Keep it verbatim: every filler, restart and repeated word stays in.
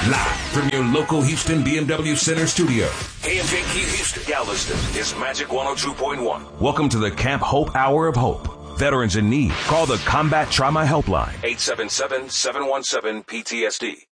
Live from your local Houston B M W Center studio. K M J Q Houston, Galveston is Magic one oh two point one. Welcome to the Camp Hope Hour of Hope. Veterans in need. Call the Combat Trauma Helpline. eight seven seven, seven one seven, P T S D.